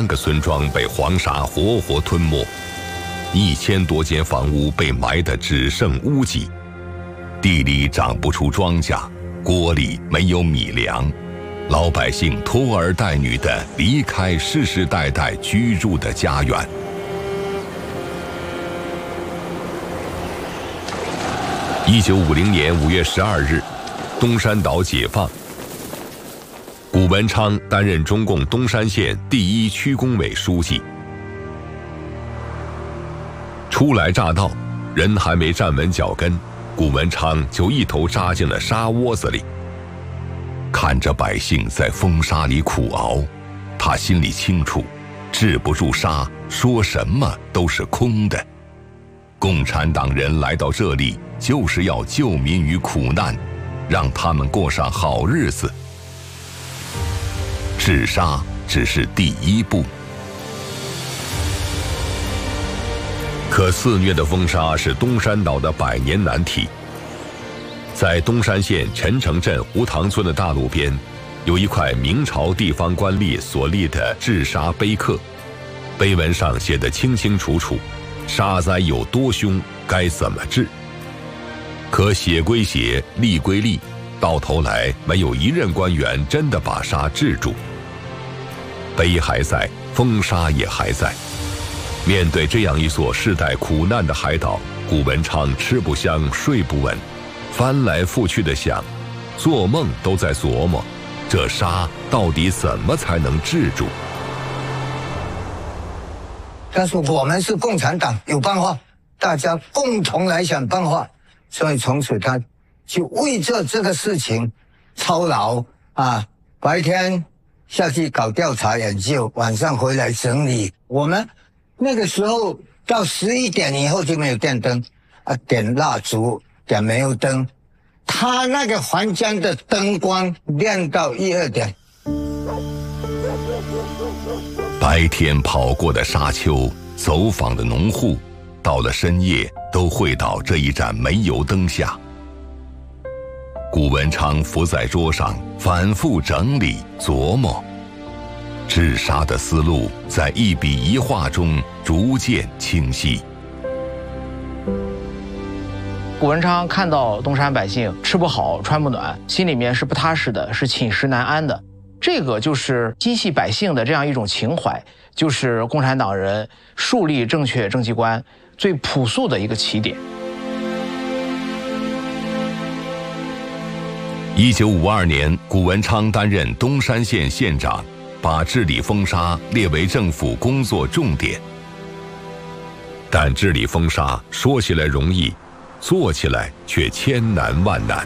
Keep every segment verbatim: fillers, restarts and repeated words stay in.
个村庄被黄沙活活吞没，一千多间房屋被埋得只剩屋脊，地里长不出庄稼，锅里没有米粮，老百姓拖儿带女的离开世世代代居住的家园。一九五零年五月十二日，东山岛解放，谷文昌担任中共东山县第一区工委书记。初来乍到，人还没站稳脚跟，谷文昌就一头扎进了沙窝子里。看着百姓在风沙里苦熬，他心里清楚，治不住沙，说什么都是空的。共产党人来到这里，就是要救民于苦难，让他们过上好日子。治沙只是第一步。可肆虐的风沙是东山岛的百年难题。在东山县陈城镇胡塘村的大路边，有一块明朝地方官吏所立的治沙碑刻，碑文上写得清清楚楚，沙灾有多凶，该怎么治。可写归写，立归立，到头来没有一任官员真的把沙治住。碑还在，风沙也还在。面对这样一座世代苦难的海岛，谷文昌吃不香，睡不稳，翻来覆去的想，做梦都在琢磨，这沙到底怎么才能治住？ 但是我们是共产党，有办法，大家共同来想办法。所以从此他就为着这个事情操劳啊，白天下去搞调查研究，晚上回来整理。我们那个时候到十一点以后就没有电灯啊，点蜡烛，点煤油灯。他那个环江的灯光亮到一二点。 白天跑过的沙丘，走访的农户，到了深夜都会到这一盏煤油灯下。谷文昌伏在桌上，反复整理琢磨，治沙的思路在一笔一画中逐渐清晰。 谷文昌看到东山百姓吃不好穿不暖，心里面是不踏实的，是寝食难安的。这个就是心系百姓的这样一种情怀，就是共产党人树立正确政绩观最朴素的一个起点。 一九五二年，谷文昌担任东山县县长，把治理风沙列为政府工作重点。但治理风沙说起来容易，做起来却千难万难。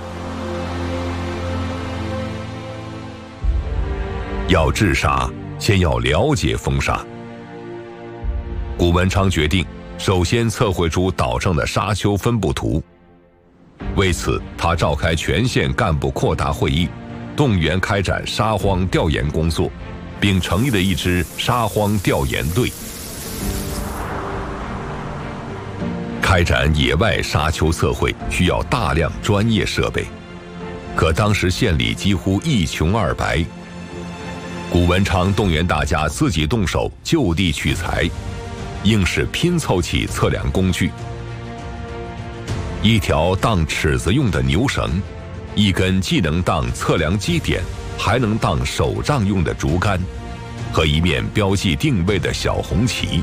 要治沙，先要了解风沙。谷文昌决定，首先测绘出岛上的沙丘分布图。为此，他召开全县干部扩大会议，动员开展沙荒调研工作，并成立了一支沙荒调研队。开展野外沙丘测绘需要大量专业设备，可当时县里几乎一穷二白。谷文昌动员大家自己动手就地取材，硬是拼凑起测量工具：一条当尺子用的牛绳，一根既能当测量基点，还能当手杖用的竹竿，和一面标记定位的小红旗。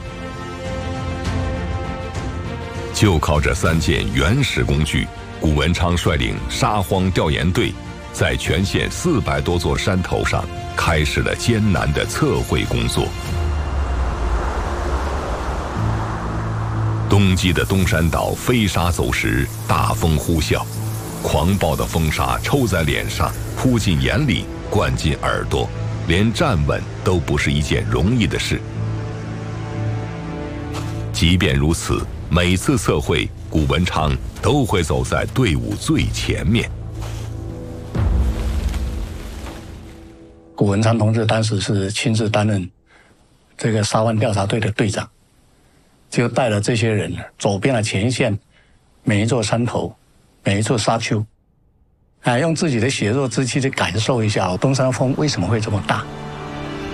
就靠这三件原始工具，谷文昌率领沙荒调研队，在全县四百多座山头上开始了艰难的测绘工作。冬季的东山岛飞沙走石，大风呼啸，狂暴的风沙抽在脸上，扑进眼里，灌进耳朵，连站稳都不是一件容易的事。即便如此，每次测绘，谷文昌都会走在队伍最前面。 谷文昌同志当时是亲自担任这个沙湾调查队的队长，就带了这些人走遍了前线，每一座山头，每一座沙丘，啊，用自己的血肉之躯去感受一下东山风为什么会这么大。